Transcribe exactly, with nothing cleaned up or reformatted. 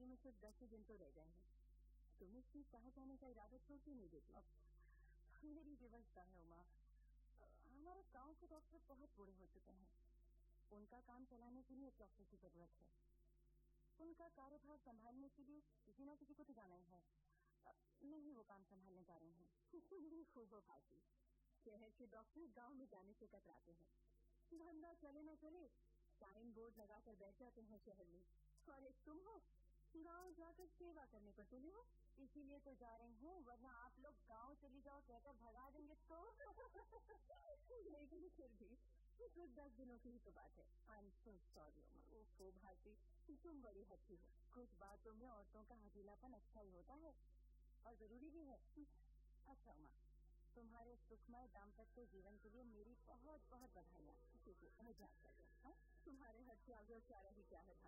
शादी में सिर्फ दस ही दिन तो रह जाएंगे। तुम इसकी कहा जाने का इरादा क्यों क्यों नहीं देती? अब मेरी व्यवस्था है उमा। हमारे गांव के डॉक्टर बहुत बूढ़े हो चुके हैं। उनका काम चलाने के लिए एक डॉक्टर की जरूरत है। उनका कार्यभार संभालने के लिए किसी न किसी को तो जाना ही है। मैं ही वो काम संभालने जा रही हूँ। खूब हो भाती। शहर के डॉक्टर गांव में जाने से कतराते हैं। धंधा चले न चले साइन बोर्ड लगाकर बैठ जाते हैं शहर में। और एक तुम हो गांव जाकर सेवा करने पर तुले हो। इसीलिए तो जा रही हूँ, वरना आप लोग गांव चली जाओ कहकर भगा देंगे तो। लेकिन फिर भी कुछ दस दिनों की ही तो बात है। I am so sorry Uma. ओ भारती, तुम बड़ी हट्टी हो। कुछ बातों में औरतों का हठीलापन अच्छा ही होता है और जरूरी भी है। अच्छा उमा, तुम्हारे सुखमय दाम्पत्य जीवन के लिए मेरी बहुत बहुत बधाइयाँ। मुझे तुम्हारे हाथ से आगे क्या रही क्या है।